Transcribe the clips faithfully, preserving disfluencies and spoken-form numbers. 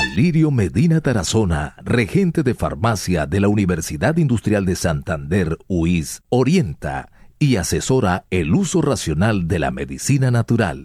Alirio Medina Tarazona, regente de farmacia de la Universidad Industrial de Santander, U I S, orienta y asesora el uso racional de la medicina natural.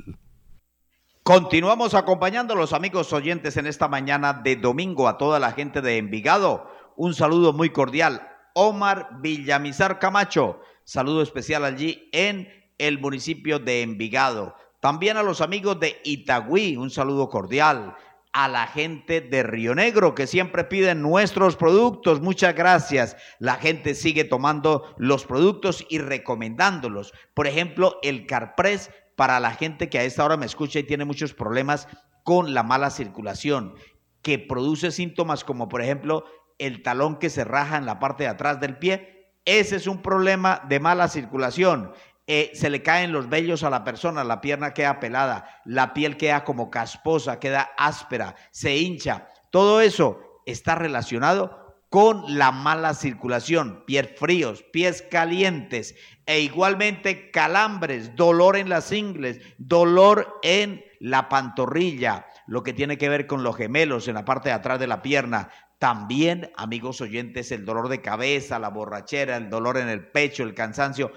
Continuamos acompañando a los amigos oyentes en esta mañana de domingo, a toda la gente de Envigado. Un saludo muy cordial. Omar Villamizar Camacho, saludo especial allí en el municipio de Envigado. También a los amigos de Itagüí, un saludo cordial. A la gente de Río Negro que siempre piden nuestros productos, muchas gracias. La gente sigue tomando los productos y recomendándolos. Por ejemplo, el Carpres, para la gente que a esta hora me escucha y tiene muchos problemas con la mala circulación, que produce síntomas como por ejemplo el talón que se raja en la parte de atrás del pie. Ese es un problema de mala circulación. Eh, se le caen los vellos a la persona, la pierna queda pelada, la piel queda como casposa, queda áspera, se hincha. Todo eso está relacionado con la mala circulación, pies fríos, pies calientes e igualmente calambres, dolor en las ingles, dolor en la pantorrilla, lo que tiene que ver con los gemelos en la parte de atrás de la pierna. También, amigos oyentes, el dolor de cabeza, la borrachera, el dolor en el pecho, el cansancio,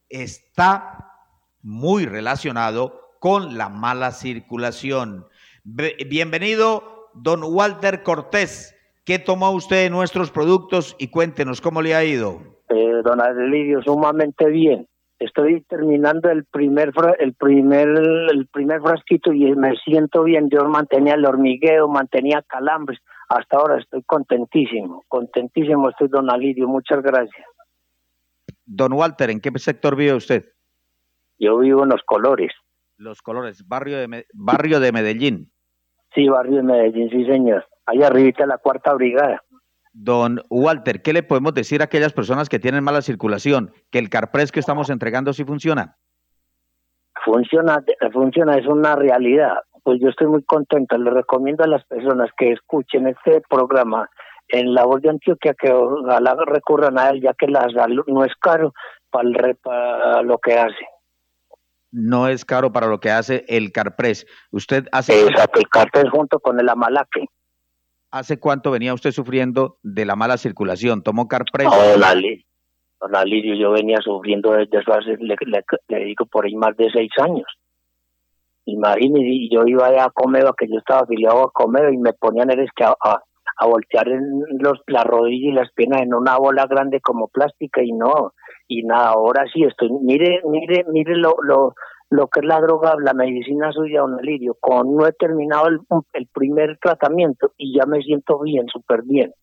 está muy relacionado con la mala circulación. Bienvenido, don Walter Cortés. ¿Qué tomó usted de nuestros productos? Y cuéntenos cómo le ha ido. Eh, don Alirio, sumamente bien. Estoy terminando el primer el primer el primer frasquito y me siento bien. Yo mantenía el hormigueo, mantenía calambres. Hasta ahora estoy contentísimo, contentísimo estoy, don Alirio. Muchas gracias. Don Walter, ¿en qué sector vive usted? Yo vivo en Los Colores. Los Colores, barrio de, Me- barrio de Medellín. Sí, barrio de Medellín, sí señor. Allá arribita la cuarta brigada. Don Walter, ¿qué le podemos decir a aquellas personas que tienen mala circulación? ¿Que el Carpres que estamos entregando sí funciona? Funciona, funciona, es una realidad. Pues yo estoy muy contento. Le recomiendo a las personas que escuchen este programa en La Voz de Antioquia que ojalá recurran a él, ya que la salud no es caro para, el, para lo que hace. No es caro para lo que hace el Carpres. ¿Usted hace, Exacto, el Carpres junto con el Amalaque. hace cuánto venía usted sufriendo de la mala circulación? ¿Tomó Carpres? No, don Ali, don Alirio, yo venía sufriendo desde eso hace, le, le, le digo, por ahí más de seis años. Imagínese, yo iba allá a Comeo, que yo estaba afiliado a Comeo, y me ponían eres que a, a a voltear en los, la rodilla y las piernas en una bola grande como plástica y no, y nada, ahora sí estoy, mire, mire, mire lo, lo, lo que es la droga, la medicina suya, don Alirio, con no he terminado el, el primer tratamiento y ya me siento bien, súper bien.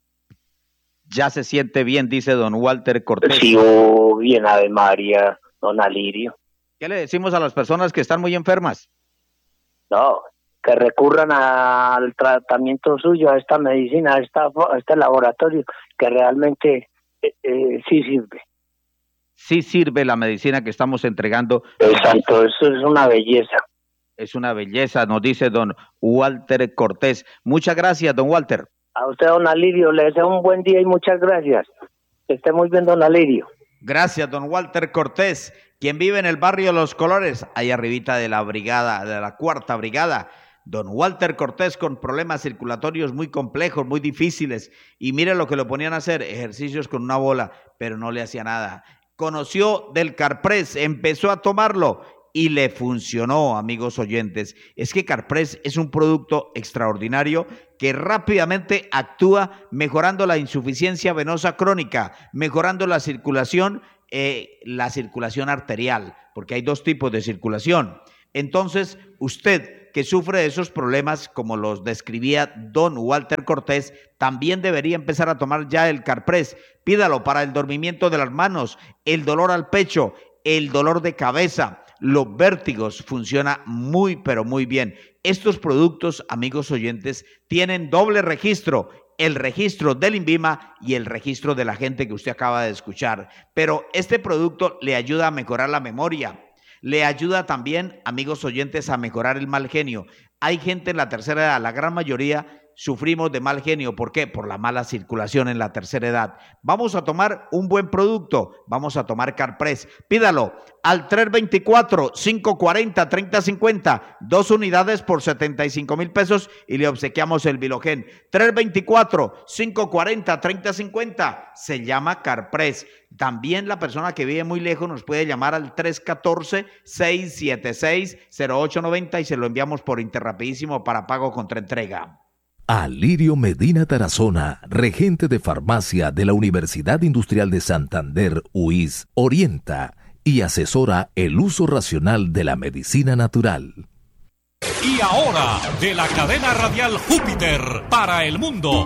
Ya se siente bien, dice don Walter Cortés. Sí, oh, bien, Ave María, don Alirio. ¿Qué le decimos a las personas que están muy enfermas? No, que recurran al tratamiento suyo, a esta medicina, a, esta, a este laboratorio, que realmente eh, eh, sí sirve. Sí sirve la medicina que estamos entregando. Exacto, eso es una belleza. Es una belleza, nos dice don Walter Cortés. Muchas gracias, don Walter. A usted, don Alirio, le deseo un buen día y muchas gracias. Que esté muy bien, don Alirio. Gracias, don Walter Cortés, quien vive en el barrio Los Colores, ahí arribita de la brigada, de la cuarta brigada. Don Walter Cortés con problemas circulatorios muy complejos, muy difíciles. Y mire lo que lo ponían a hacer, ejercicios con una bola, pero no le hacía nada. Conoció del Carpres, empezó a tomarlo y le funcionó, amigos oyentes. Es que Carpres es un producto extraordinario que rápidamente actúa mejorando la insuficiencia venosa crónica, mejorando la circulación, eh, la circulación arterial, porque hay dos tipos de circulación. Entonces, usted que sufre de esos problemas, como los describía don Walter Cortés, también debería empezar a tomar ya el Carpres. Pídalo para el dormimiento de las manos, el dolor al pecho, el dolor de cabeza, los vértigos. Funciona muy, pero muy bien. Estos productos, amigos oyentes, tienen doble registro. El registro del INVIMA y el registro de la gente que usted acaba de escuchar. Pero este producto le ayuda a mejorar la memoria. Le ayuda también, amigos oyentes, a mejorar el mal genio. Hay gente en la tercera edad, la gran mayoría sufrimos de mal genio. ¿Por qué? Por la mala circulación en la tercera edad. Vamos a tomar un buen producto, vamos a tomar Carpress. Pídalo al tres dos cuatro, cinco cuatro cero, tres cero cinco cero, dos unidades por setenta y cinco mil pesos y le obsequiamos el Bilogen. tres dos cuatro, cinco cuatro cero, tres cero cinco cero, se llama Carpress. También la persona que vive muy lejos nos puede llamar al tres uno cuatro, seis siete seis, cero ocho nueve cero y se lo enviamos por Interrapidísimo para pago contra entrega. Alirio Medina Tarazona, regente de farmacia de la Universidad Industrial de Santander, U I S, orienta y asesora el uso racional de la medicina natural. Y ahora, de la cadena radial Júpiter para el mundo,